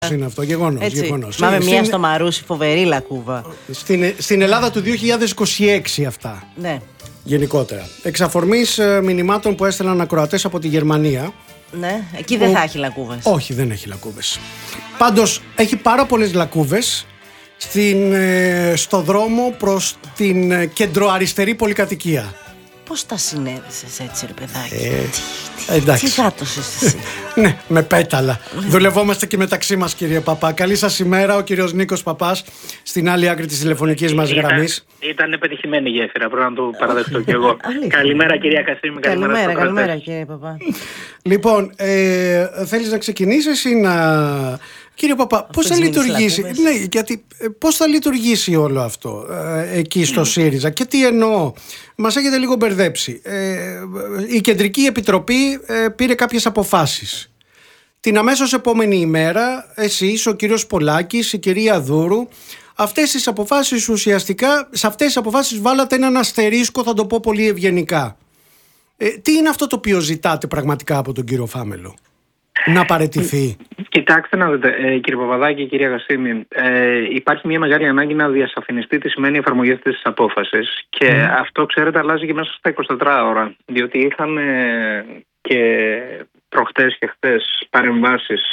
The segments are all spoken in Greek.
Είναι αυτό, γεγονός. Μα με μια στο Μαρούσι, φοβερή λακκούβα. Στην Ελλάδα του 2026 αυτά. Ναι. Γενικότερα. Εξ αφορμής μηνυμάτων που έστελναν ακροατές από τη Γερμανία. Ναι, εκεί δεν θα έχει λακκούβες. Όχι, δεν έχει λακκούβες. Πάντως έχει πάρα πολλές λακκούβες στο δρόμο προς την κεντροαριστερή πολυκατοικία. Πώς τα συνέδεσες έτσι, ρε παιδάκι? Εντάξει. Τι γάτος είσαι εσύ? Ναι, με πέταλα. Δουλευόμαστε και μεταξύ μας, κύριε Παπά. Καλή σας ημέρα, ο κύριος Νίκος Παπάς, στην άλλη άκρη της τηλεφωνικής μας γραμμής. Ήταν πετυχημένη η γέφυρα, πρέπει να το παραδεχτώ κι εγώ. Καλημέρα, κυρία Κασίμη. Καλημέρα, κύριε Παπά. Λοιπόν, θέλεις να ξεκινήσεις ή να... Κύριε Παπά, πώς θα λειτουργήσει, ναι, γιατί πώς θα λειτουργήσει όλο αυτό εκεί στο ΣΥΡΙΖΑ και τι εννοώ? Μας έχετε λίγο μπερδέψει. Η Κεντρική Επιτροπή πήρε κάποιες αποφάσεις. Την αμέσως επόμενη ημέρα, εσείς, ο κύριος Πολάκης, η κυρία Δούρου, αυτές τις αποφάσεις ουσιαστικά, σε αυτές τις αποφάσεις βάλατε έναν αστερίσκο, θα το πω πολύ ευγενικά. Τι είναι αυτό το οποίο ζητάτε πραγματικά από τον κύριο Φάμελο? Να παραιτηθεί? Κοιτάξτε να δείτε, κύριε Παπαδάκη, κυρία Γασίμη, υπάρχει μια μεγάλη ανάγκη να διασαφινιστεί τι σημαίνει η εφαρμογή αυτής της απόφασης. Και αυτό, ξέρετε, αλλάζει και μέσα στα 24 ώρα. Διότι είχαμε και προχτές και χτες παρεμβάσεις,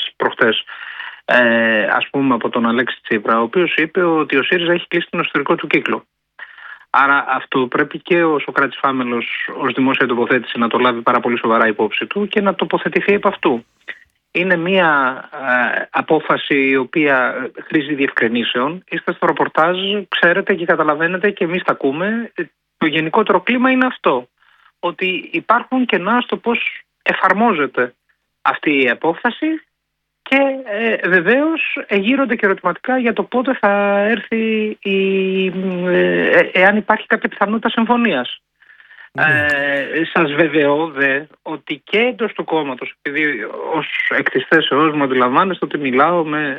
ας πούμε, από τον Αλέξη Τσίπρα, ο οποίος είπε ότι ο ΣΥΡΙΖΑ έχει κλείσει τον εσωτερικό του κύκλο. Άρα αυτό πρέπει και ο Σωκράτης Φάμελος ως δημόσια τοποθέτηση να το λάβει πάρα πολύ σοβαρά υπόψη του και να τοποθετηθεί επ' αυτού. Είναι μια απόφαση η οποία χρήζει διευκρινήσεων. Είστε στο ρεπορτάζ, ξέρετε και καταλαβαίνετε και εμείς τα ακούμε. Το γενικότερο κλίμα είναι αυτό. Ότι υπάρχουν κενά στο πώς εφαρμόζεται αυτή η απόφαση και βεβαίως γύρονται και ερωτηματικά για το πότε θα έρθει εάν υπάρχει κάποια πιθανότητα συμφωνίας. Σας βεβαιώ ότι και εντός του κόμματος, επειδή ως εκ της θέσεώς μου αντιλαμβάνεστε ότι μιλάω με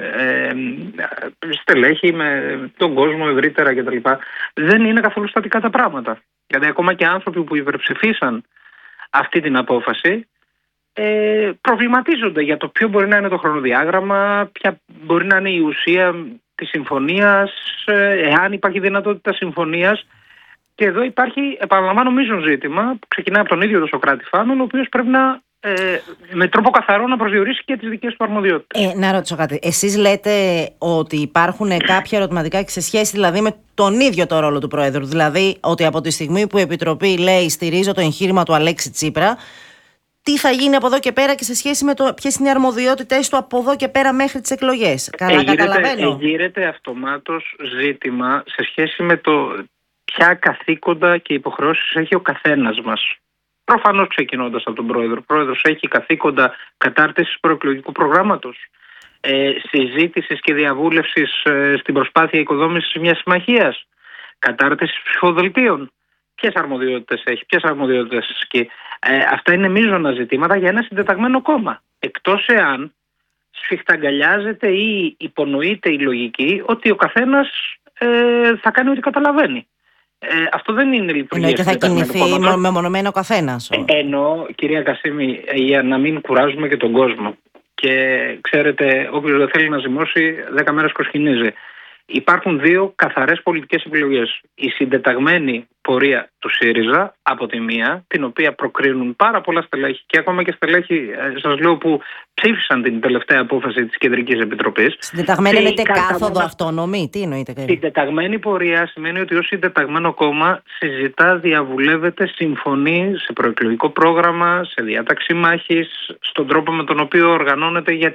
στελέχη, με τον κόσμο ευρύτερα κτλ., δεν είναι καθόλου στατικά τα πράγματα. Γιατί ακόμα και άνθρωποι που υπερψηφίσαν αυτή την απόφαση προβληματίζονται για το ποιο μπορεί να είναι το χρονοδιάγραμμα, ποια μπορεί να είναι η ουσία της συμφωνίας, εάν υπάρχει δυνατότητα συμφωνίας. Και εδώ υπάρχει, επαναλαμβάνω, μείζον ζήτημα που ξεκινάει από τον ίδιο τον Σωκράτη Φάμελο, ο οποίος πρέπει να με τρόπο καθαρό να προσδιορίσει και τις δικές του αρμοδιότητες. Να ρωτήσω κάτι. Εσείς λέτε ότι υπάρχουν κάποια ερωτηματικά και σε σχέση δηλαδή με τον ίδιο το ρόλο του Πρόεδρου. Δηλαδή ότι από τη στιγμή που η Επιτροπή λέει στηρίζω το εγχείρημα του Αλέξη Τσίπρα, τι θα γίνει από εδώ και πέρα και σε σχέση με ποιες είναι οι αρμοδιότητες του από εδώ και πέρα μέχρι τις εκλογές? Καλά καταλαβαίνω. Εγείρεται αυτομάτως ζήτημα σε σχέση με το ποια καθήκοντα και υποχρεώσεις έχει ο καθένας μας. Προφανώς ξεκινώντας από τον Πρόεδρο. Ο Πρόεδρος έχει καθήκοντα κατάρτισης προεκλογικού προγράμματος, συζήτησης και διαβούλευσης στην προσπάθεια οικοδόμησης μιας συμμαχίας, κατάρτισης ψηφοδελτίων. Ποιες αρμοδιότητες έχει, ποιες αρμοδιότητες ασκεί? Αυτά είναι μείζωνα ζητήματα για ένα συντεταγμένο κόμμα. Εκτός εάν σφιχταγκαλιάζεται ή υπονοείται η λογική ότι ο καθένας θα κάνει ό,τι καταλαβαίνει. Αυτό δεν είναι λειτουργία. Και θα κινηθεί μεμονωμένο ο καθένας. Εννοώ, κυρία Κασίμη, για να μην κουράζουμε και τον κόσμο. Και ξέρετε, όποιος δεν θέλει να ζυμώσει 10 μέρες κοσκινίζει. Υπάρχουν δύο καθαρές πολιτικές επιλογές. Η συντεταγμένη πορεία του ΣΥΡΙΖΑ από τη μία, την οποία προκρίνουν πάρα πολλά στελέχη και ακόμα και στελέχη, σας λέω, που ψήφισαν την τελευταία απόφαση της Κεντρικής Επιτροπής. Συντεταγμένη εννοείται κάθοδο αυτόνομη? Τι εννοείται? Συντεταγμένη πορεία σημαίνει ότι ως συντεταγμένο κόμμα συζητά, διαβουλεύεται, συμφωνεί σε προεκλογικό πρόγραμμα, σε διάταξη μάχης, στον τρόπο με τον οποίο οργανώνεται για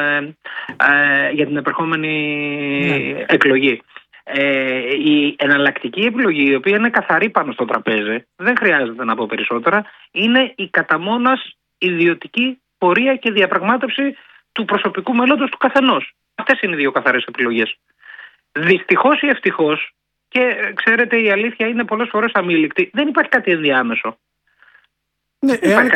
την επερχόμενη εκλογή. Η εναλλακτική επιλογή, η οποία είναι καθαρή πάνω στο τραπέζι, δεν χρειάζεται να πω περισσότερα, είναι η κατά μόνας ιδιωτική πορεία και διαπραγμάτευση του προσωπικού μέλλοντος του καθενός. Αυτές είναι οι δύο καθαρές επιλογές. Δυστυχώς ή ευτυχώς, και ξέρετε η αλήθεια είναι πολλές φορές αμήλικτη, δεν υπάρχει κάτι ενδιάμεσο. Ναι,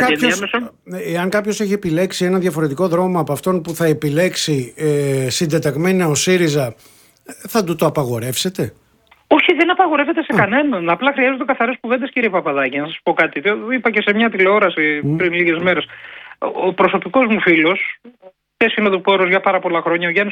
εάν κάποιος έχει επιλέξει ένα διαφορετικό δρόμο από αυτόν που θα επιλέξει συντεταγμένα ο ΣΥΡΙΖΑ, θα του το απαγορεύσετε? Όχι, δεν απαγορεύεται σε κανέναν. Απλά χρειάζονται καθαρές κουβέντες, κύριε Παπαδάκη. Να σας πω κάτι. Το είπα και σε μια τηλεόραση πριν λίγες μέρες. Ο προσωπικός μου φίλος και Σύνοδο Πόρος για πάρα πολλά χρόνια. Ο Γιάννης